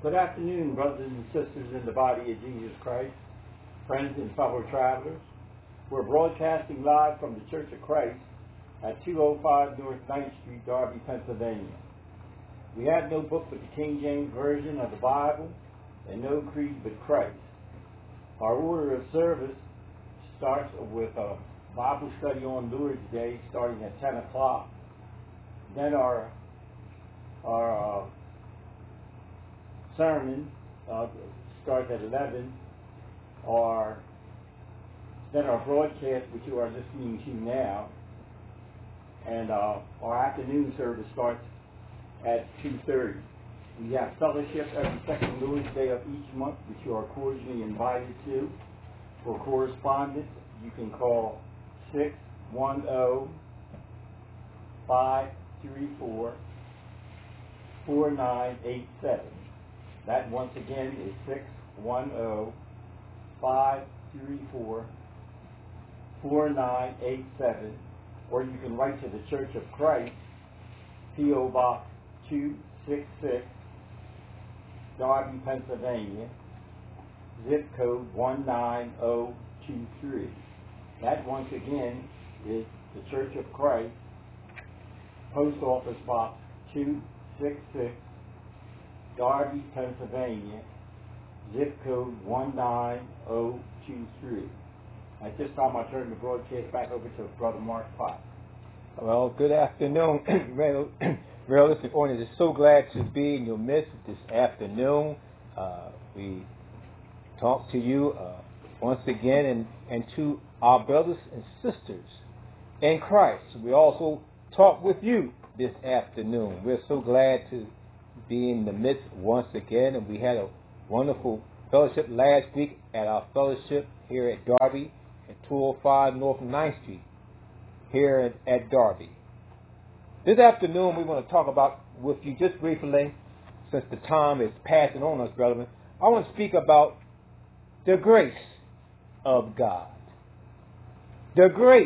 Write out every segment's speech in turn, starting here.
Good afternoon, brothers and sisters in the body of Jesus Christ, friends and fellow travelers. We're broadcasting live from the Church of Christ at 205 North 9th Street, Darby, Pennsylvania. We have no book but the King James Version of the Bible and no creed but Christ. Our order of service starts with a Bible study on Lord's Day starting at 10 o'clock. Then our sermon starts at 11. Then our broadcast, which you are listening to now, and our afternoon service starts at 2:30. We have fellowship every second Lord's Day of each month, which you are cordially invited to. For correspondence, you can call 610-534-4987. That once again is 610-534-4987. Or you can write to the Church of Christ, P.O. Box 266, Darby, Pennsylvania, zip code 19023. That once again is the Church of Christ, Post Office Box 266, Darby, Pennsylvania, zip code 19023. At this time, I turn the broadcast back over to Brother Mark Potts. Well, good afternoon. Real listening audience, is so glad to be in your midst this afternoon. We talk to you once again and to our brothers and sisters in Christ. We also talk with you this afternoon. We're so glad to be in the midst once again, and we had a wonderful fellowship last week at our fellowship here at Darby at 205 North 9th Street here at Darby. This afternoon we want to talk about with you just briefly, since the time is passing on us, brethren. I want to speak about the grace of God. The grace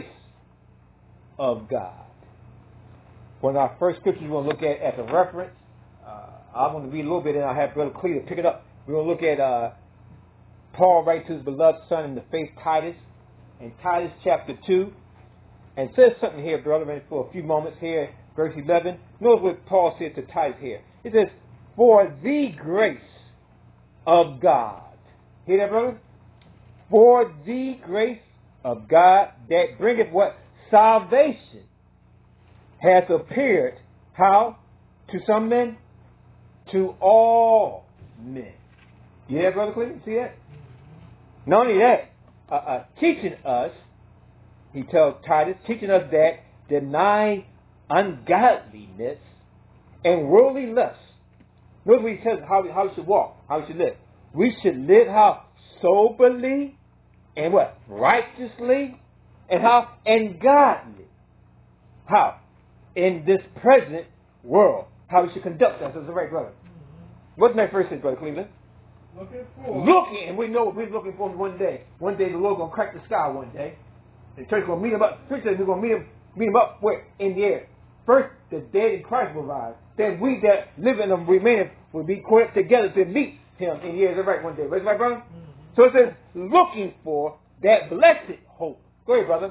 of God. One of our first scriptures we're going to look at as a reference. I'm going to read a little bit and I'll have Brother Cleveland pick it up. We're going to look at Paul writes to his beloved son in the faith, Titus, in Titus chapter 2. And it says something here, brethren, for a few moments here, verse 11. Notice what Paul said to Titus here. It says, for the grace of God. Hear that, brother? For the grace of God that bringeth what? Salvation hath appeared. How? To some men? To all men. You hear that, Brother Cleveland? See that? Not only that, teaching us, he tells Titus, teaching us that denying ungodliness and worldly lust. Notice what he says how we should walk, how we should live. We should live how? Soberly and what? Righteously and how? And godly. How? In this present world. How we should conduct ourselves. Right, brother? What's my first thing, Brother Cleveland? Looking, and we know what we're looking for one day. One day the Lord going to crack the sky one day. The church going to meet him up. The church is going to meet him up where? In the air. First, the dead in Christ will rise. Then we that live in them remaining will be caught together to meet him in the air. Is that right one day? Is that right, brother? Mm-hmm. So it says, looking for that blessed hope. Go ahead, brother.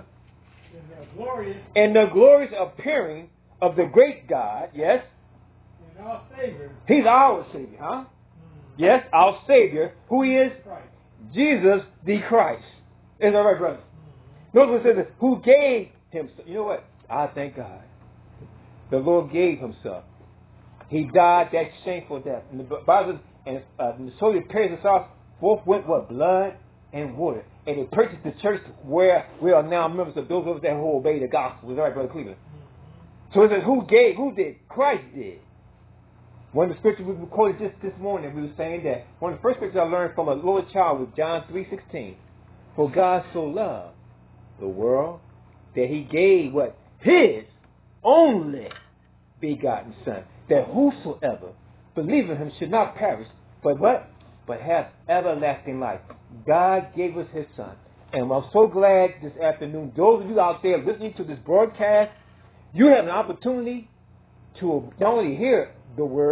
And the glorious appearing of the great God, yes? And our Savior. He's our Savior, huh? Yes, our Savior. Who he is? Christ. Jesus the Christ. Is that right, brother? Notice what it says, who gave himself. You know what? I thank God. The Lord gave himself. He died that shameful death. And the Bible and the soldier pierced his house forth with what? Blood and water. And they purchased the church where we are now members of those of us that who obey the gospel. Is that right, Brother Cleveland? So it says, who gave? Who did? Christ did. One of the scriptures we quoted just this morning, we were saying that one of the first scriptures I learned from a little child was John 3:16. For God so loved the world that he gave what? His only begotten Son, that whosoever believe in him should not perish, but what? But have everlasting life. God gave us his Son. And I'm so glad this afternoon, those of you out there listening to this broadcast, you have an opportunity to not only hear the word,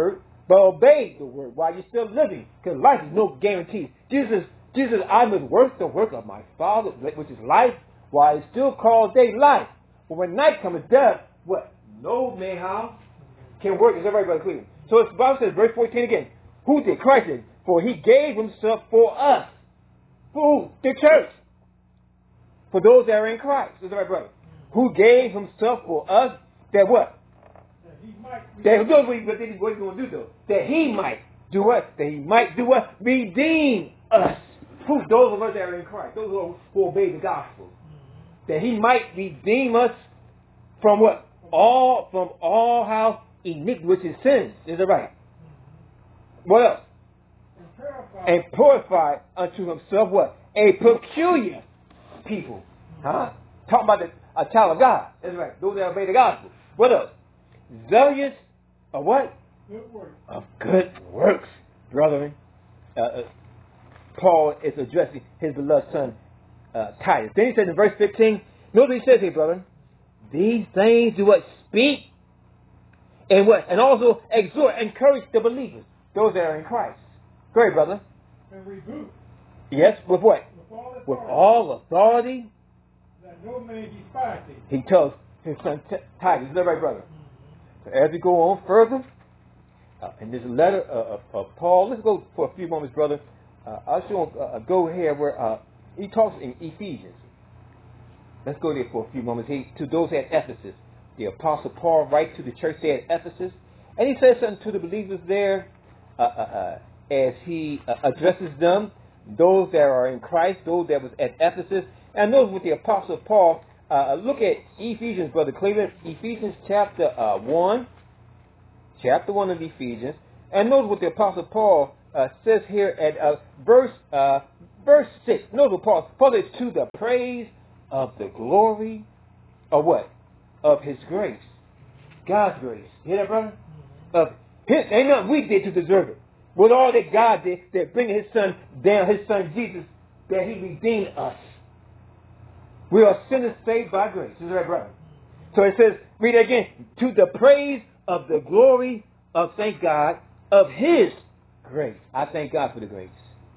but obey the word while you're still living, because life is no guarantee. Jesus, I must work the work of my Father, which is life, while it's still called day life. But when night comes, death, what? No man how can work. Is everybody clear? So the Bible says, verse 14 again, who did? Christ did. For he gave himself for us. For who? The church. For those that are in Christ. Is everybody brother? Who gave himself for us, that what? That he might What he's going to do though? That he might do what? That he might do what? Redeem us. Who? Those of us that are in Christ. Those who obey the gospel. That he might redeem us from what? From all iniquity, which is sin. Is that right? What else? And purify unto himself what? A peculiar people. Huh? Talking about a child of God. That's right. Those that obey the gospel. What else? Zealous of what? Good works. Of good works, brethren. Paul is addressing his beloved son, Titus. Then he says in verse 15, notice what he says here, brethren. These things do what? Speak and what? And also exhort, encourage the believers, those that are in Christ. Go ahead, brother. And rebuke. Yes, with what? With all authority. That no man despise thee. He tells his son Titus. Is that right, brother? So as we go on further, in this letter of Paul, let's go for a few moments, brother. I'll show go here where he talks in Ephesians. Let's go there for a few moments. To those at Ephesus, the Apostle Paul writes to the church there at Ephesus, and he says something to the believers there as he addresses them, those that are in Christ, those that was at Ephesus, and those with the Apostle Paul. Look at Ephesians, Brother Cleveland, Ephesians chapter 1 of Ephesians, and notice what the Apostle Paul says here at verse 6. Notice what Paul says, to the praise of the glory of what? Of his grace. God's grace. You hear that, brother? Of his, ain't nothing we did to deserve it. With all that God did, that bringing his son down, his son Jesus, that he redeemed us. We are sinners saved by grace. Is that right, brother? So it says, read it again. To the praise of the glory of, thank God, of his grace. I thank God for the grace.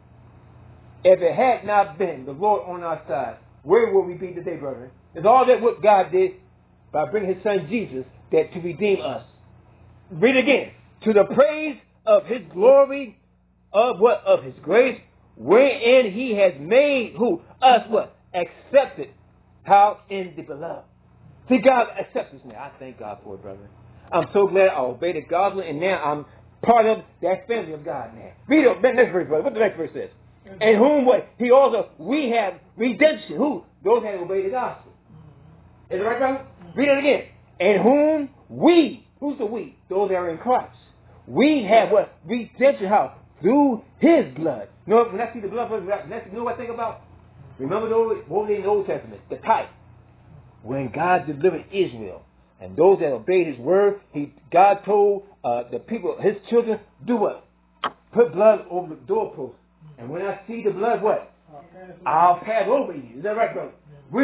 If it had not been the Lord on our side, where would we be today, brother? It's all that what God did by bringing his son Jesus that to redeem us. Read it again. To the praise of his glory, of what? Of his grace, wherein he has made who? Us what? Accepted. How? In the beloved. See, God accepts us now. I thank God for it, brother. I'm so glad I obeyed the gospel, and now I'm part of that family of God now. Read the next verse, brother. What the next verse says? And whom what? He also, we have redemption. Who? Those that obey the gospel. Is it right, brother? Read it again. And whom we, who's the we? Those that are in Christ. We have what? Redemption. How? Through his blood. You know, when I see the blood, you know what I think about? Remember those, what was in the Old Testament? The type. When God delivered Israel. And those that obeyed his word, God told the people, his children, do what? Put blood over the doorpost. And when I see the blood, what? I'll pass over you. Is that right, brother?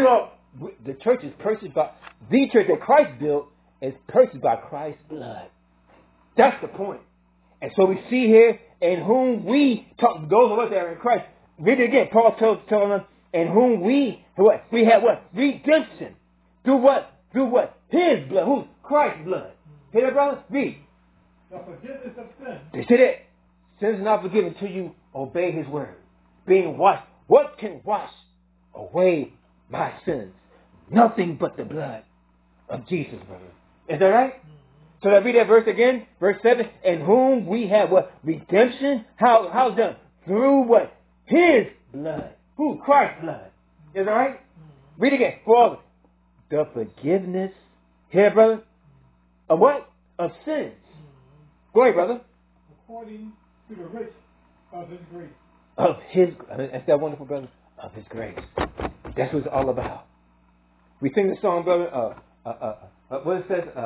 The church is purchased by, the church that Christ built is purchased by Christ's blood. That's the point. And so we see here, in whom we talk, those of us that are in Christ, read it again. Paul telling us, in whom we have what? Redemption. Through what? Through what? His blood. Who's? Christ's blood. Hear that, brother? Read. The forgiveness of sin. They say that. Sins are not forgiven till you obey his word. Being washed. What can wash away my sins? Nothing but the blood of Jesus, brother. Is that right? So let's read that verse again. Verse 7. In whom we have what? Redemption. How's done? Through what? His blood. Who? Christ's blood. Is that right? Read again. For the forgiveness. Here, brother. Of what? Of sins. Go ahead, brother. According to the riches of his grace. Of his, that's that wonderful, brother. Of his grace. That's what it's all about. We sing the song, brother. What it says,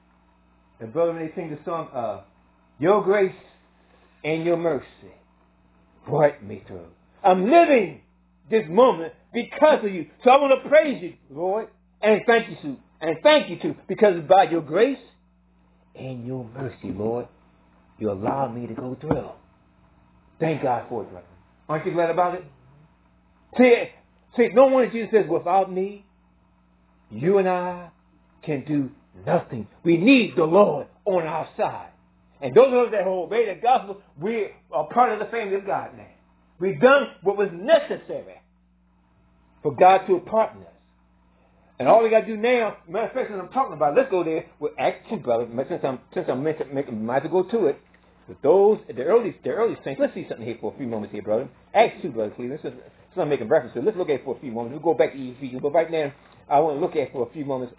the brother, when they sing the song, your grace and your mercy brought me through. I'm living this moment because of you. So I want to praise you, Lord, and thank you too. And thank you too, because it's by your grace and your mercy, Lord, You allowed me to go through. Thank God for it, brother. Aren't you glad about it? See, no wonder Jesus says, without me, you and I can do nothing. We need the Lord on our side. And those of us that obey the gospel, we are part of the family of God now. We've done what was necessary for God to pardon us. And all we got to do now, matter of fact, since I'm talking about it, let's go there with Acts 2, brother. Since I'm might as well go to it. With those, the early saints, let's see something here for a few moments here, brother. Acts 2, brother, please. Since I'm making reference to it, let's look at it for a few moments. We'll go back to Ephesians, but right now, I want to look at it for a few moments.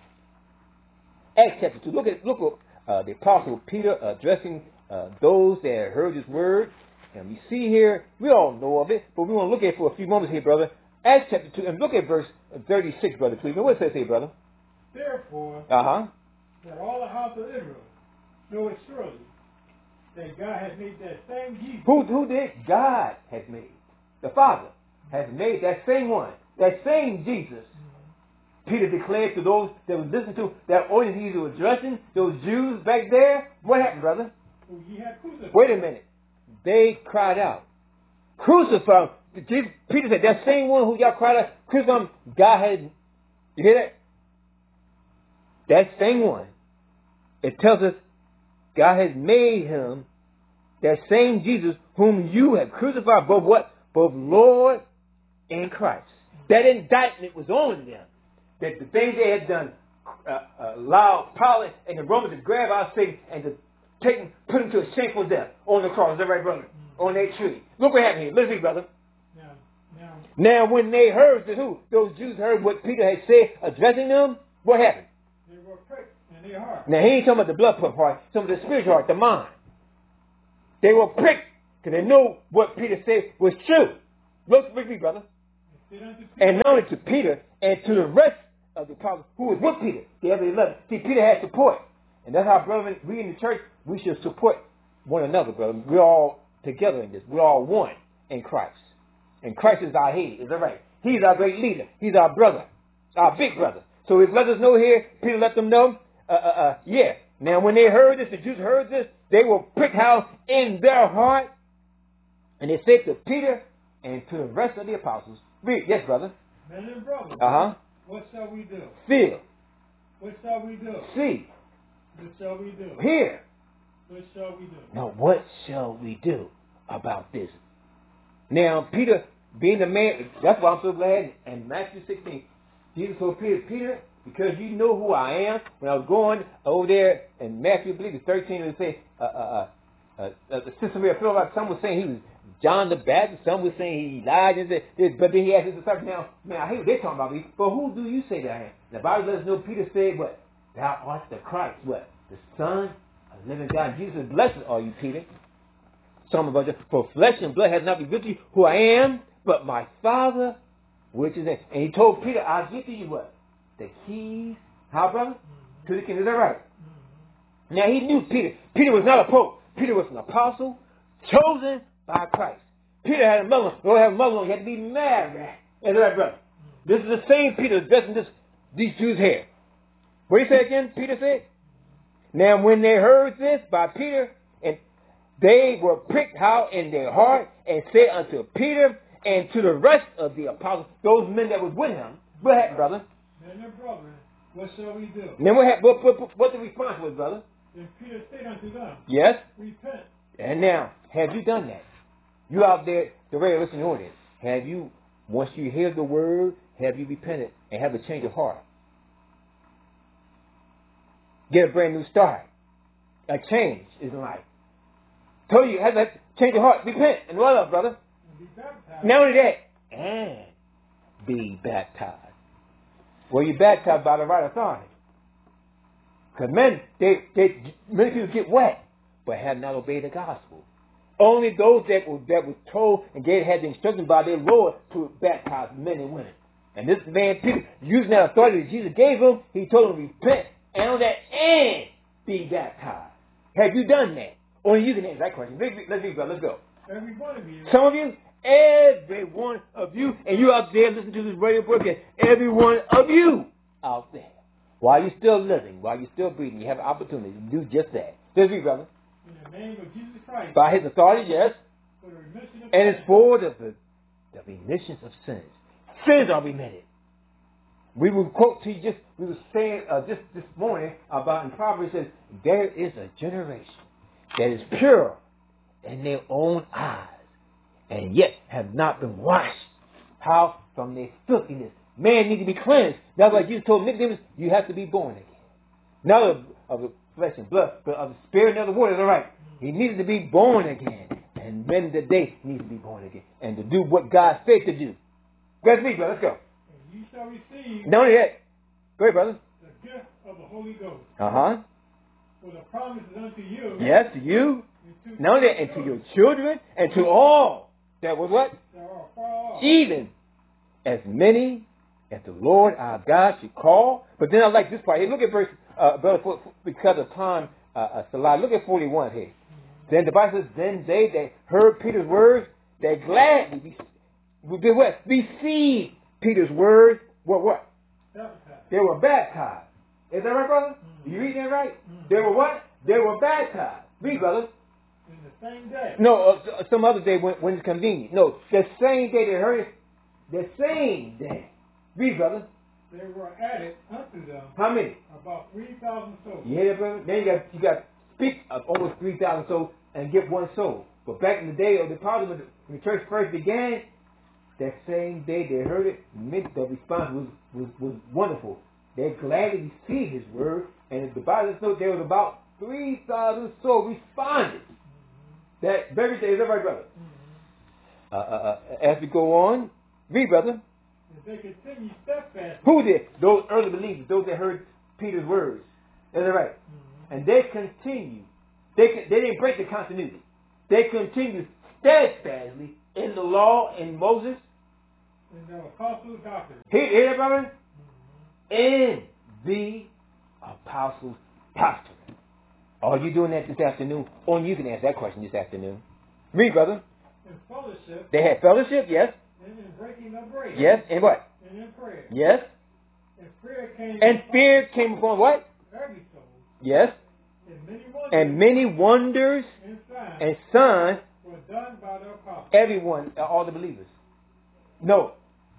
Acts chapter 2. Look at the apostle Peter addressing those that heard his word. And we see here, we all know of it, but we want to look at it for a few moments here, brother. Acts chapter 2, and look at verse 36, brother, please. Now, what does it say, brother? Therefore, that all the house of Israel know it surely, that God has made that same Jesus. Who did? God has made. The Father has made that same one. That same Jesus. Peter declared to those that was listening to that audience he was addressing, those Jews back there. What happened, brother? Who ye had crucified. Wait a minute. They cried out, crucify him. Peter said, that same one who y'all cried out, crucify him, God had, you hear that? That same one. It tells us God has made him, that same Jesus whom you have crucified, both what? Both Lord and Christ. That indictment was on them. That the things they had done allowed Pilate and the Romans to grab our Satan and to take him, put him to a shameful death on the cross. Is that right, brother? On that tree. Look what happened here. Let's see, brother. Now, when they heard those Jews heard what Peter had said addressing them, what happened? They were pricked in their heart. Now, he ain't talking about the blood pump heart, he's talking about the spiritual heart, the mind. They were pricked because they knew what Peter said was true. Look with me, brother. And not only to Peter and to the rest of the apostles who was with Peter, the other 11. See, Peter had support. And that's how, brother, we in the church, we should support one another, brother. We're all together in this. We're all one in Christ. And Christ is our head. Is that right? He's our great leader. He's our brother. Our big brother. So it let us know here, Peter let them know, yeah. Now when they heard this, the Jews heard this, they were pricked how in their heart. And they said to Peter and to the rest of the apostles, read, yes, brother. Men and brothers, what shall we do? Feel. What shall we do? See. What shall we do? Hear. What shall we do? Now what shall we do about this? Now Peter, being the man, that's why I'm so glad in Matthew 16, Jesus told Peter, Peter, because you know who I am. When I was going over there in Matthew, I believe it's 13, it say, Sister Mary Philip, some was saying he was John the Baptist, some was saying he Elijah, but then he asked his disciples, now, man, I hate what they're talking about me, but who do you say that I am? The Bible lets us know Peter said, what? Thou art the Christ, what? The Son of the living God. Jesus, blessed are you, Peter. Some of us, for flesh and blood has not revealed to you who I am, but my Father, which is in. And he told Peter, I'll give to you what? The keys, how, brother? To the kingdom. Is that right? Now he knew Peter. Peter was not a pope. Peter was an apostle chosen by Christ. Peter had a mother. Don't have a mother. He had to be married. Is that right, brother? This is the same Peter addressing these Jews here. What did he say again? Peter said. Now when they heard this by Peter, and they were pricked how in their heart, and said unto Peter and to the rest of the apostles, those men that was with him, what happened, brother? Men and brethren, what shall we do? Then what the response was, brother? Then Peter said unto them, yes? Repent. And now, have you done that? You out there, the radio listening audience, have you, once you hear the word, have you repented and have a change of heart? Get a brand new start. A change is life. Told you, have that change of heart, repent, and what else, brother? And be baptized. Not only that, and be baptized. Well, you're baptized by the right authority. Because many people get wet, but have not obeyed the gospel. Only those that were told and had the instruction by their Lord to baptize men and women. And this man, Peter, using that authority that Jesus gave him, he told them to repent and on that and be baptized. Have you done that? Only you can answer that question. Let's read, brother. Let's go. Every one of you. Some of you, every one of you, and you out there listening to this radio broadcast, every one of you out there, while you're still living, while you're still breathing, you have an opportunity to do just that. Let's read, brother. in the name of Jesus Christ. By his authority, yes. For the remission of And it's sins. for the remission of sins. Sins are remitted. We will quote to you we were saying just this morning about in Proverbs, it says, there is a generation that is pure in their own eyes and yet have not been washed. How? From their filthiness. Man needs to be cleansed. That's why Jesus told Nicodemus, you have to be born again. Not of the flesh and blood, but of the spirit and of the water. All right. He needed to be born again. And men today need to be born again. And to do what God said to do. Let's read, brother. Let's go. And you shall receive Not only that. Go ahead, brother. the gift of the Holy Ghost. Uh-huh. For the promise is unto you. Yes, to you. And to Not only that, and to your children, and to all that was what? that are far off. Even as many as the Lord our God should call. But then I like this part. Hey, look at verse, brother, because of time, Salah. Look at 41 here. Then the Bible says, then they that heard Peter's words, they gladly did what? Received Peter's words. What? Baptized. They were baptized. Is that right, brother? You reading that right? They were what? They were baptized. Read, brother. In the same day. No, some other day when it's convenient. No, the same day they heard it. The same day. Read, brother. There were added unto them How many? about 3,000 souls. Yeah, brother. Then you got to speak of almost 3,000 souls and get one soul. But back in the day of the Parliament, when the church first began, that same day they heard it, the response was wonderful. They gladly received his word, and the Bible says there was about 3,000 souls responded. That very day, is that right, brother? As we go on, read, brother. If they continue steadfast. Who did? Those early believers, those that heard Peter's words. Is that right? And they continued. They didn't break the continuity. They continued steadfastly in the law in Moses. In the apostles' doctrine. Hear that, brother? In the apostles' doctrine. Are you doing that this afternoon? Only you can ask that question this afternoon. Read, brother. In fellowship. They had fellowship, yes. And in breaking of bread. Yes, and what? And in prayer. Yes. And fear came. And fear came upon what? Every soul. Yes. And many wonders and signs were done by the apostles. Everyone, all the believers. No,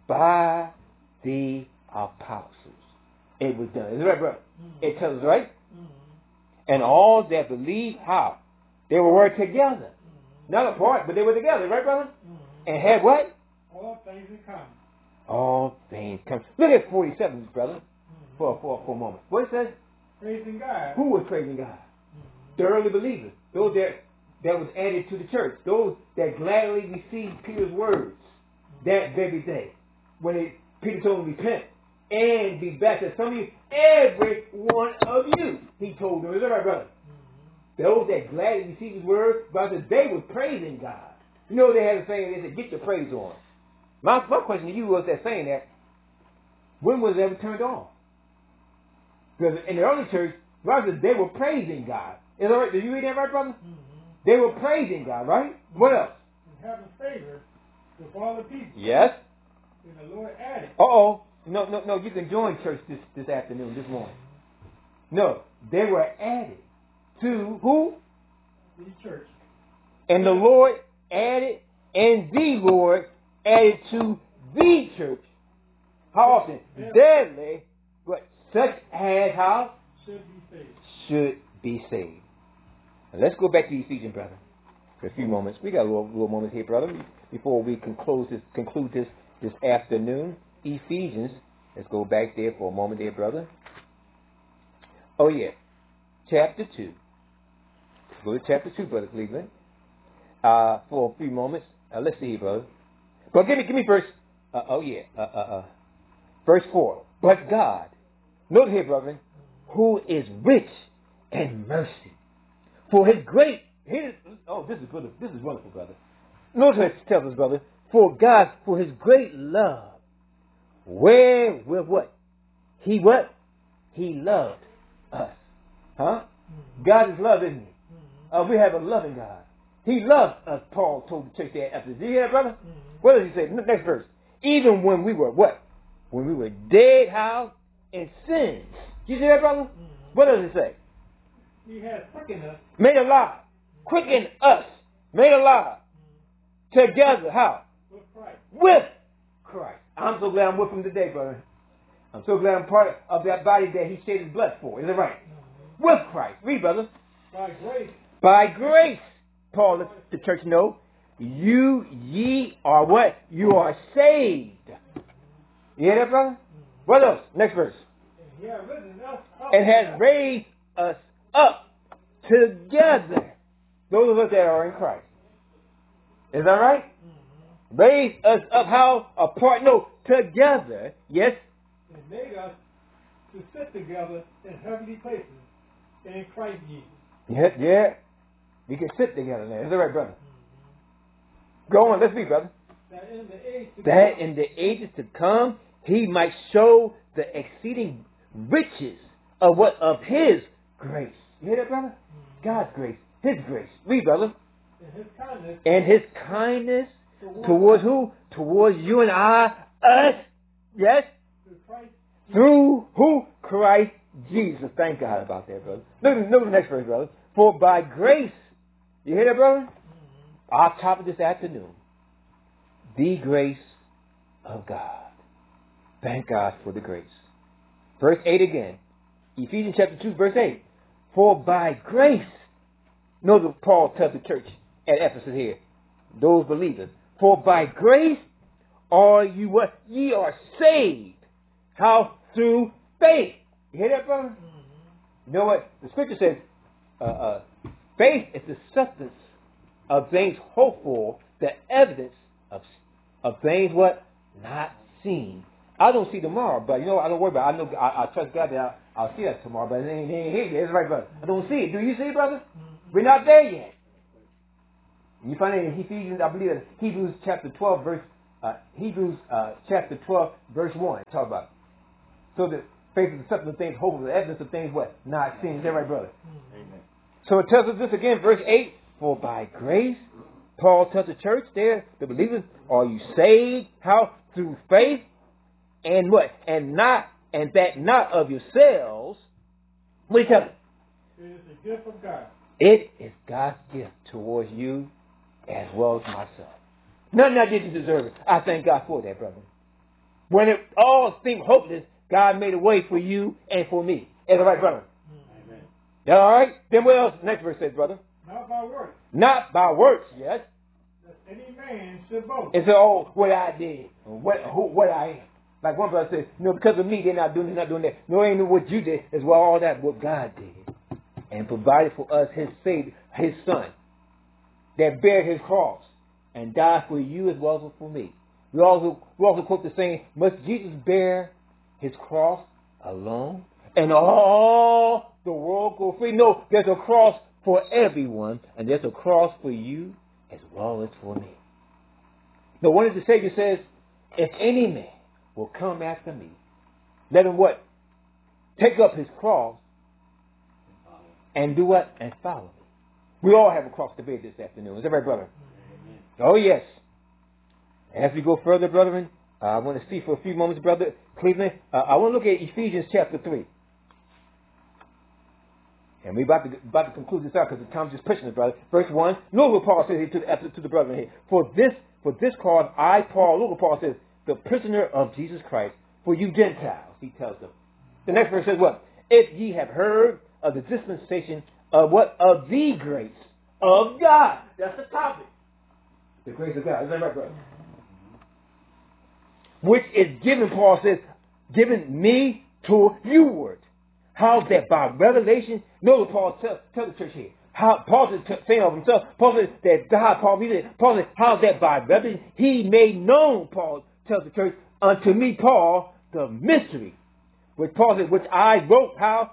by the apostles. It was done. Is that right, brother? It tells us, right? And all that believe how? They were together. Not apart, but they were together, right, brother? And had what? All things in common. All things come. Look at 47, brother, for a moment. What it says? Praising God. Who was praising God? The early believers. Those that was added to the church. Those that gladly received Peter's words that very day. When Peter told them to repent and be baptized. Some of you, every one of you, he told them. Is that right, brother? Those that gladly received his word, brother, they were praising God. You know they had a saying, they said, get your praise on. My question to you was that saying that, when was it ever turned on? Because in the early church, brother, they were praising God. Is that right? Did you read that right, brother? They were praising God, right? What else? And having favor with all the people. Yes. And the Lord added. No, you can join church this afternoon, this morning. No, they were added to who? The church. And the Lord added, and the Lord added to the church. How often? Daily, but such as how? Should be saved. Should be saved. Now let's go back to Ephesians, brother, for a few moments. We got a little moment here, brother, before we conclude this afternoon. Ephesians, let's go back there for a moment there, brother. Oh, yeah. Chapter 2. Go to chapter 2, Brother Cleveland, for a few moments. Let's see here, brother. But give me verse, verse 4. But God, note here, brother, who is rich in mercy, for his great, this is wonderful, brother. Notice what it tells us, brother, for his great love, wherewith what? He loved us. Huh? God is love, isn't he? We have a loving God. He loves us, Paul told the church there at Ephesus. Did you hear that, brother? What does he say? Next verse. Even when we were what? When we were dead, how? In sins. You see that, brother? What does it say? He has taken us. Made alive. quicken us, made alive, together, how? With Christ. With Christ. I'm so glad I'm with him today, brother. I'm so glad I'm part of that body that he shed his blood for. Is it right? With Christ. Read, brother. By grace. By grace, Paul lets the church know, ye are what? You are saved. You hear that, brother? What else? Next verse. And he has risen us up. And has raised us up together. Those of us that are in Christ. Is that right? Raised us up how? Apart? No, together. Yes? And made us to sit together in heavenly places in Christ Jesus. Yeah. We can sit together now. Is that right, brother? Go on, let's read, brother. That in the age to That come, in the ages to come, he might show the exceeding riches of what? Of his grace. You hear that, brother? God's grace. His grace. Read, brother. and his kindness And his kindness towards who? Towards you and I, us. Yes? through Christ. Through who? Christ Jesus. Thank God about that, brother. Look at the next verse, brother. For by grace, you hear that, brother? Our topic this afternoon, the grace of God. Thank God for the grace. Verse 8 again. Ephesians chapter 2, verse 8. For by grace, notice what Paul tells the church at Ephesus here, those believers. For by grace are you what? Ye are saved. How? Through faith. You hear that, brother? You know what? The scripture says, faith is the substance of things hoped for, the evidence of things what? Not seen. I don't see tomorrow, but you know, I don't worry about it. I know I trust God that I'll see that tomorrow, but it ain't here yet. It's right, brother. I don't see it. Do you see it, brother? We're not there yet. You find it in Ephesians, I believe, Hebrews chapter 12, chapter 12, verse 1. Talk about it. So the faith is the substance of things hoped for, the evidence of things what? Not seen. Is that right, brother? Amen. So it tells us this again, verse 8. For by grace, Paul tells the church there, the believers, are you saved? How? Through faith. And what? And that not of yourselves. What do you tell them? It is a gift of God. It is God's gift towards you as well as myself. Nothing I didn't deserve it. I thank God for that, brother. When it all seemed hopeless, God made a way for you and for me. Is that right, brother? Amen. All right. Then what else? Next verse says, brother. Not by works. Not by works, yes. That any man should boast. It's what I did, what I am. Like one brother says, because of me, they're not doing that. No, it ain't what you did. It's all that what God did. And provided for us his Savior, his Son, that bared his cross and died for you as well as for me. We also quote the saying, must Jesus bear his cross alone and all the world go free? No, there's a cross for everyone, and there's a cross for you as well as for me. No wonder the Savior says, if any man will come after me, let him what? Take up his cross and do what? And follow me. We all have a cross to bear this afternoon. Is that right, brother? Amen. Oh, yes. As we go further, brethren, I want to see for a few moments, Brother Cleveland, I want to look at Ephesians chapter 3. And we're about to conclude this out because the time's just pushing us, brother. Verse 1, look what Paul says here to the brethren here. For this cause I, Paul, look what Paul says, the prisoner of Jesus Christ, for you Gentiles, he tells them. The next verse says what? If ye have heard of the dispensation of what? Of the grace of God. That's the topic. The grace of God. Is that right, brother? Which is given, Paul says, given me to you. How that by revelation, notice Paul tell the church here. How Paul is saying of himself, Paul says that God, Paul says, how that by revelation he made known, Paul tells the church, unto me, Paul, the mystery. Which Paul says, which I wrote how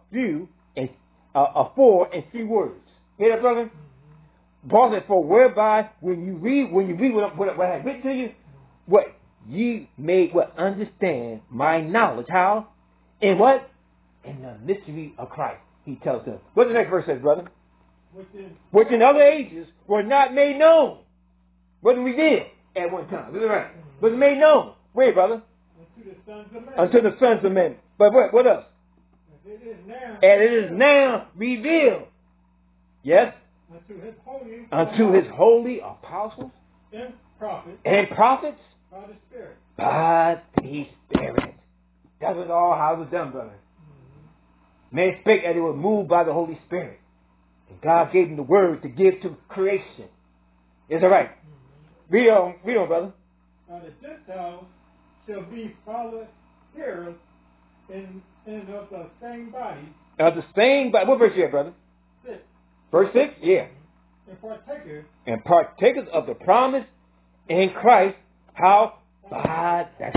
four and few words. Hear that, brother? Paul said, for whereby when you read what I have written to you, what ye may what understand my knowledge. How? In what? In the mystery of Christ. He tells them. What the next verse says, brother? Which in other ages were not made known. What we did at one time. Is that right? Was made known. Wait, brother. Unto the sons of men. But what else? And it is now revealed. Yes? unto his holy apostles and prophets by the Spirit. By the Spirit. That was all how it was done, brother. Men spake as they were moved by the Holy Spirit. And God gave them the word to give to creation. Is that right? Read on, brother. Now the Gentiles shall be fellow hearers in of the same body. Of the same body. What verse you at, brother? 6. Verse 6? Yeah. And partakers of the promise in Christ. How? By that.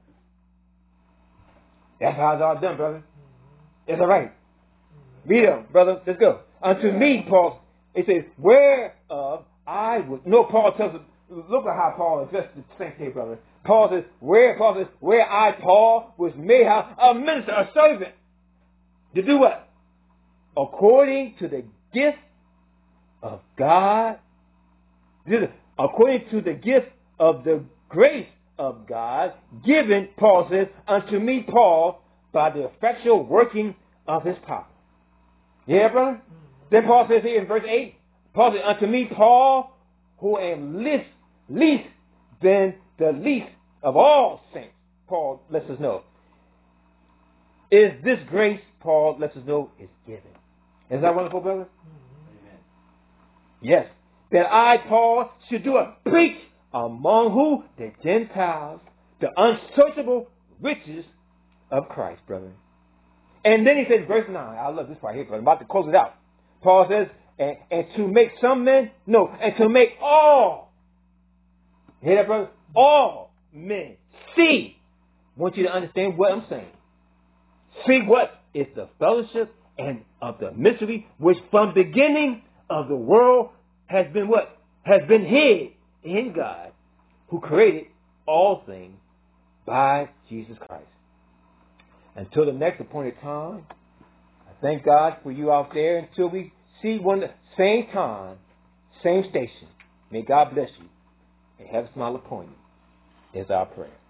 That's how it's all done, brother. Is that right? Read on, brother. Let's go. Unto me, Paul, it says, whereof I was. No, Paul tells us, look at how Paul addressed the same thing, brother. Paul says, where I, Paul, was made a minister, a servant. To do what? According to the gift of God. According to the gift of the grace of God, given, Paul says, unto me, Paul, by the effectual working of his power. Yeah, brother? Then Paul says here in verse 8, Paul says, unto me, Paul, who am least than the least of all saints. Paul lets us know. Is this grace, Paul lets us know, is given. Is that wonderful, brother? Amen. Yes. That I, Paul, should do a preach among who? The Gentiles, the unsearchable riches of Christ, brother. And then he says, verse 9, I love this part here, brother. I'm about to close it out. Paul says, and to make some men, and to make all, hear that, brother? All men see. I want you to understand what I'm saying. See what is the fellowship and of the mystery which from beginning of the world has been what? Has been hid in God, who created all things by Jesus Christ. Until the next appointed time, I thank God for you out there until we see one same time, same station. May God bless you and have a smile upon you is our prayer.